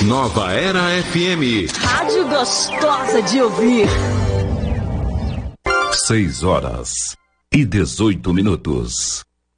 Nova Era FM. Rádio gostosa de ouvir. 6 horas e 18 minutos.